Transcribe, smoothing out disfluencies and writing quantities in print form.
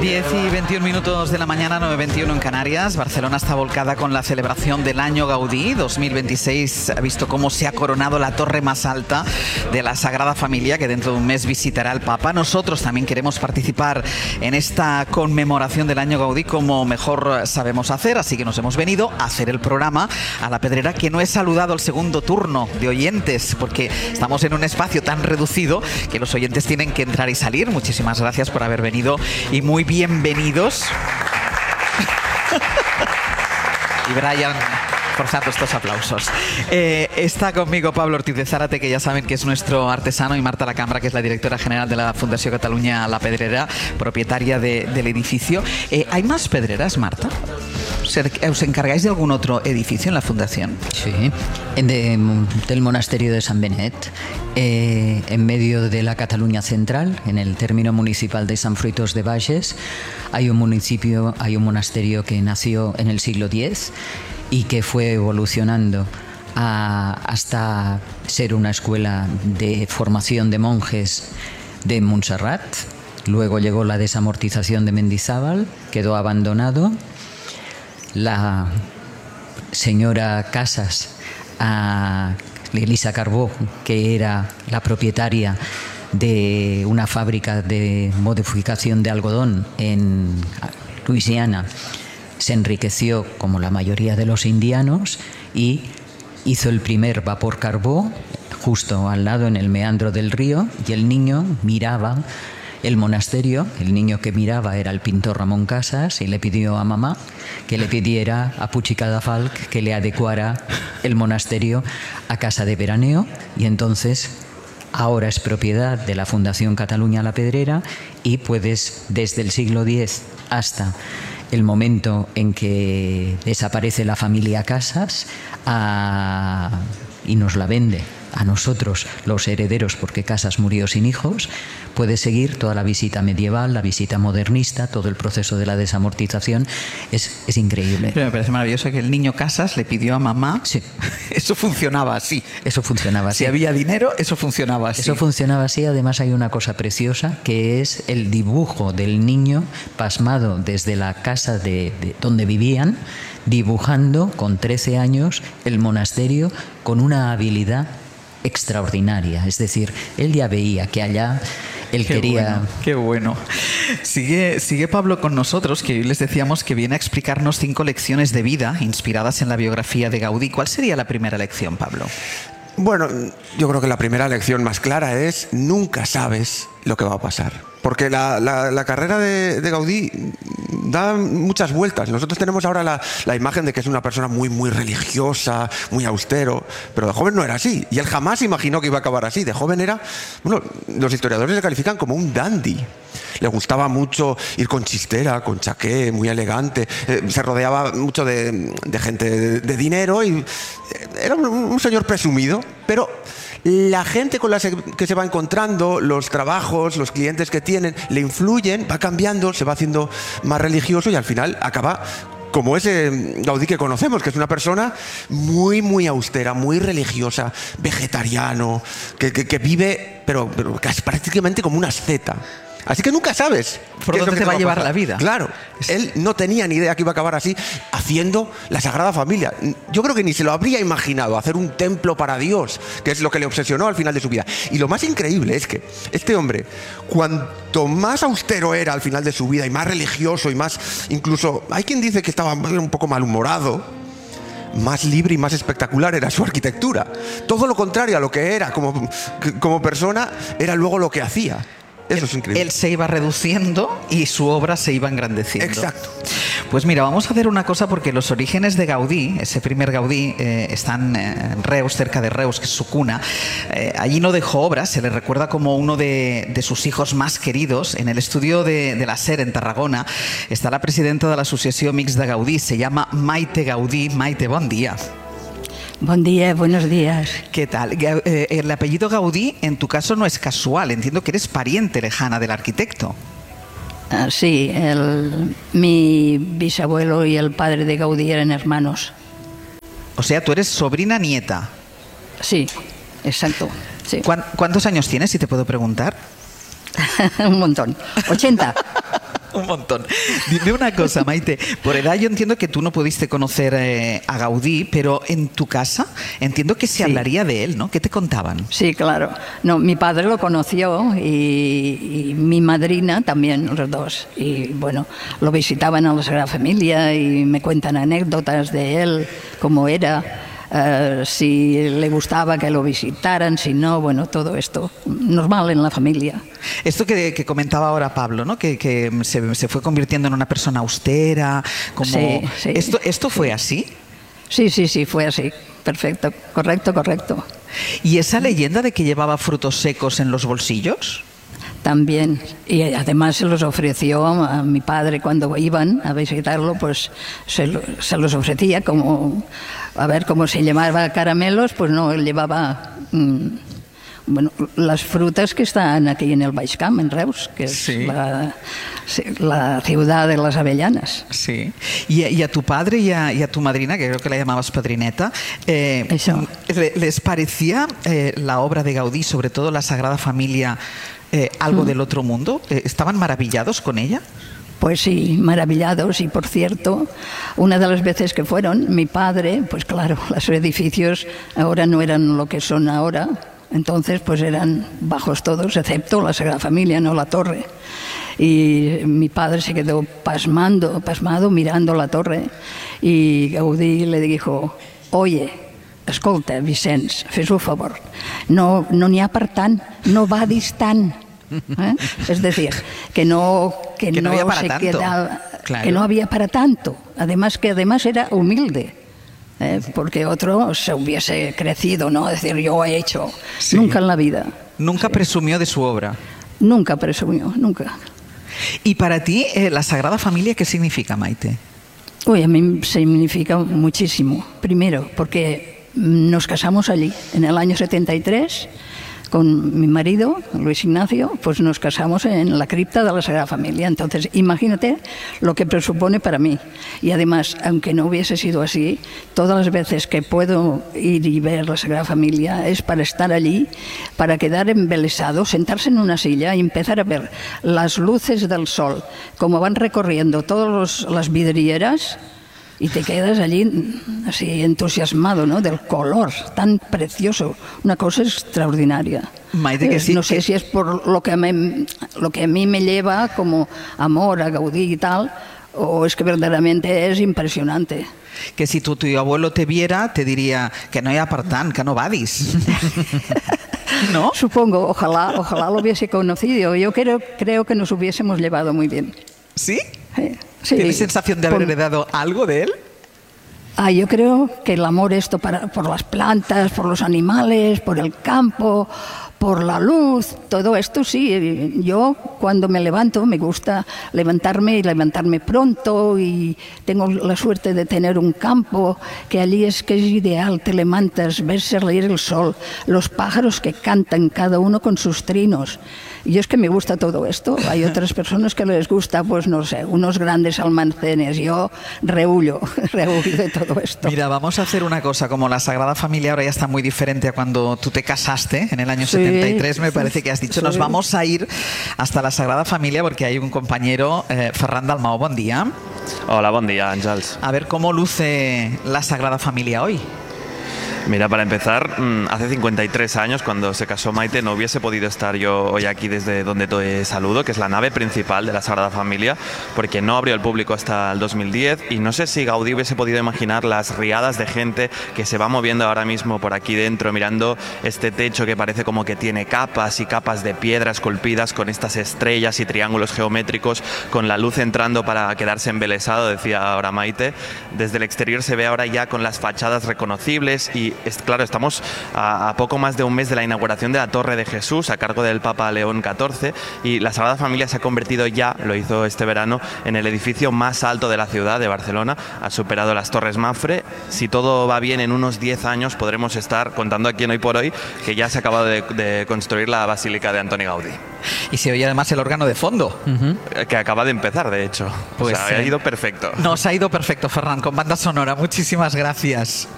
10 y 21 minutos de la mañana, 9:21 en Canarias. Barcelona está volcada con la celebración del Año Gaudí 2026. Ha visto cómo se ha coronado la torre más alta de la Sagrada Familia, que dentro de un mes visitará el Papa. Nosotros también queremos participar en esta conmemoración del Año Gaudí como mejor sabemos hacer, así que nos hemos venido a hacer el programa a La Pedrera, que no he saludado al segundo turno de oyentes, porque estamos en un espacio tan reducido que los oyentes tienen que entrar y salir. Muchísimas gracias por haber venido y muy bienvenidos. Y Brian, forzando estos aplausos. Está conmigo Pablo Ortiz de Zárate, que ya saben que es nuestro artesano, y Marta Lacambra, que es la directora general de la Fundació Catalunya La Pedrera, propietaria del edificio. ¿Hay más pedreras, Marta? ¿Os encargáis de algún otro edificio en la fundación? Sí, del monasterio de San Benet, en medio de la Cataluña central, en el término municipal de San Fruitos de Bages, hay un monasterio que nació en el siglo X y que fue evolucionando hasta ser una escuela de formación de monjes de Montserrat. Luego llegó la desamortización de Mendizábal, quedó abandonado. La señora Casas, Elisa Carbó, que era la propietaria de una fábrica de modificación de algodón en Luisiana, se enriqueció como la mayoría de los indianos y hizo el primer vapor carbó justo al lado, en el meandro del río, y el niño miraba el monasterio. El niño que miraba era el pintor Ramón Casas, y le pidió a mamá que le pidiera a Puig i Cadafalch que le adecuara el monasterio a casa de veraneo, y entonces ahora es propiedad de la Fundación Catalunya La Pedrera, y puedes, desde el siglo X hasta el momento en que desaparece la familia Casas, y nos la vende a nosotros, los herederos, porque Casas murió sin hijos, puede seguir toda la visita medieval, la visita modernista, todo el proceso de la desamortización. Es increíble. Pero me parece maravilloso que el niño Casas le pidió a mamá. Sí. Eso funcionaba así. Eso funcionaba así. Si había dinero, eso funcionaba así. Eso funcionaba así. Además hay una cosa preciosa, que es el dibujo del niño pasmado desde la casa de donde vivían, dibujando con 13 años el monasterio con una habilidad extraordinaria. Es decir, él ya veía que allá él quería... Bueno, qué bueno. Sigue Pablo con nosotros, que hoy les decíamos que viene a explicarnos 5 lecciones de vida inspiradas en la biografía de Gaudí. ¿Cuál sería la primera lección, Pablo? Bueno, yo creo que la primera lección más clara es: nunca sabes lo que va a pasar. Porque la carrera de Gaudí da muchas vueltas. Nosotros tenemos ahora la imagen de que es una persona muy, muy religiosa, muy austero, pero de joven no era así. Y él jamás imaginó que iba a acabar así. De joven era, bueno, los historiadores le califican como un dandy. Le gustaba mucho ir con chistera, con chaqué, muy elegante. Se rodeaba mucho de gente de dinero, y era un señor presumido, pero la gente con la que se va encontrando, los trabajos, los clientes que tienen, le influyen, va cambiando, se va haciendo más religioso, y al final acaba como ese Gaudí que conocemos, que es una persona muy, muy austera, muy religiosa, vegetariano, que vive, pero que es prácticamente como una asceta. Te que nunca sabes por dónde te va a llevar la vida. Claro, él no tenía ni idea que iba a acabar así, haciendo la Sagrada Familia. Yo creo que ni se lo habría imaginado, hacer un templo para Dios, que es lo que le obsesionó al final de su vida. Y lo más increíble es que este hombre, cuanto más austero era al final de su vida, y más religioso, y más, incluso, hay quien dice que estaba un poco malhumorado, más libre y más espectacular era su arquitectura. Todo lo contrario a lo que era como persona, era luego lo que hacía. Eso es increíble. Él se iba reduciendo y su obra se iba engrandeciendo. Exacto. Pues mira, vamos a hacer una cosa, porque los orígenes de Gaudí, ese primer Gaudí, están en Reus, cerca de Reus, que es su cuna. Allí no dejó obras, se le recuerda como uno de sus hijos más queridos. En el estudio de la SER, en Tarragona, está la presidenta de la Asociació Amics de Gaudí, se llama Maite Gaudí. Maite, bon día. Buen día, buenos días. ¿Qué tal? El apellido Gaudí, en tu caso, no es casual. Entiendo que eres pariente lejana del arquitecto. Sí, mi bisabuelo y el padre de Gaudí eran hermanos. O sea, tú eres sobrina nieta. Sí, exacto. Sí. ¿Cuántos años tienes, si te puedo preguntar? Un montón. 80. Un montón. Dime una cosa, Maite. Por edad yo entiendo que tú no pudiste conocer a Gaudí, pero en tu casa entiendo que se hablaría de él, ¿no? ¿Qué te contaban? Sí, claro. No, mi padre lo conoció y mi madrina también, los dos. Y bueno, lo visitaban a la Sagrada Familia y me cuentan anécdotas de él, cómo era. Si le gustaba que lo visitaran, si no, bueno, todo esto normal en la familia. Esto que comentaba ahora Pablo, ¿no? Que se fue convirtiendo en una persona austera, como... Sí, sí. ¿Esto fue así? Sí, fue así. Perfecto, correcto. ¿Y esa leyenda de que llevaba frutos secos en los bolsillos? También, y además se los ofreció a mi padre cuando iban a visitarlo, pues se los ofrecía como, a ver, como se llamaba caramelos, pues no, él llevaba bueno, las frutas que están aquí en el Baix Camp, en Reus, que es la ciudad de las avellanas. Sí. Y a tu padre y a tu madrina, que creo que la llamabas padrineta, ¿les parecía la obra de Gaudí, sobre todo la Sagrada Familia, algo del otro mundo? ¿Estaban maravillados con ella? Pues sí, maravillados. Y por cierto, una de las veces que fueron, mi padre, pues claro, los edificios ahora no eran lo que son ahora, entonces pues eran bajos todos, excepto la Sagrada Familia, no la torre. Y mi padre se quedó pasmado mirando la torre, y Gaudí le dijo: oye, escolta, Vicenç, fes un favor, no n'hi ha per tant, no vadis tant. Es decir, que no había para se tanto. quedaba, Claro. que no había para tanto. Además era humilde. Porque otro se hubiese crecido, ¿no? Decir, yo he hecho. Sí. Nunca en la vida. Nunca presumió de su obra. Nunca presumió, nunca. ¿Y para ti la Sagrada Familia qué significa, Maite? Uy, a mí significa muchísimo. Primero, porque nos casamos allí, en el año 73, con mi marido, Luis Ignacio, pues nos casamos en la cripta de la Sagrada Familia. Entonces, imagínate lo que presupone para mí. Y además, aunque no hubiese sido así, todas las veces que puedo ir y ver la Sagrada Familia es para estar allí, para quedar embelesado, sentarse en una silla y empezar a ver las luces del sol, como van recorriendo todas las vidrieras, y te quedas allí así entusiasmado, ¿no? Del color tan precioso, una cosa extraordinaria. Maite, que sí, no sé si es por lo que a mí me lleva como amor a Gaudí y tal, o es que verdaderamente es impresionante. Que si tu abuelo te viera, te diría que no hay apartán, que no vadis. ¿No? Supongo, ojalá lo hubiese conocido. Yo creo que nos hubiésemos llevado muy bien. ¿Sí? Sí. ¿Tienes sensación de haber heredado algo de él? Yo creo que el amor por las plantas, por los animales, por el campo, por la luz, todo esto sí. Yo cuando me levanto me gusta levantarme pronto, y tengo la suerte de tener un campo que allí es ideal. Te levantas, ves salir el sol, los pájaros que cantan, cada uno con sus trinos. Y yo es que me gusta todo esto. Hay otras personas que les gusta, pues no sé, unos grandes almacenes. Yo rehuyo de todo esto. Mira, vamos a hacer una cosa. Como la Sagrada Familia ahora ya está muy diferente a cuando tú te casaste en el año 73, me parece que has dicho. Nos vamos a ir hasta la Sagrada Familia porque hay un compañero, Ferran Dalmau, bon día. Hola, bon día, Àngels. A ver, ¿cómo luce la Sagrada Familia hoy? Mira, para empezar, hace 53 años, cuando se casó Maite, no hubiese podido estar yo hoy aquí desde donde te saludo, que es la nave principal de la Sagrada Familia, porque no abrió al público hasta el 2010, y no sé si Gaudí hubiese podido imaginar las riadas de gente que se va moviendo ahora mismo por aquí dentro, mirando este techo que parece como que tiene capas y capas de piedra esculpidas con estas estrellas y triángulos geométricos, con la luz entrando para quedarse embelesado, decía ahora Maite. Desde el exterior se ve ahora ya con las fachadas reconocibles y claro, estamos a poco más de un mes de la inauguración de la Torre de Jesús a cargo del Papa León XIV, y la Sagrada Familia se ha convertido ya, lo hizo este verano, en el edificio más alto de la ciudad de Barcelona. Ha superado las Torres Mafre. Si todo va bien, en unos 10 años podremos estar contando aquí en Hoy por Hoy que ya se ha acabado de construir la Basílica de Antoni Gaudí. Y se oye además el órgano de fondo. Que acaba de empezar, de hecho. Pues ha ido perfecto. Nos ha ido perfecto, Ferran, con banda sonora. Muchísimas gracias.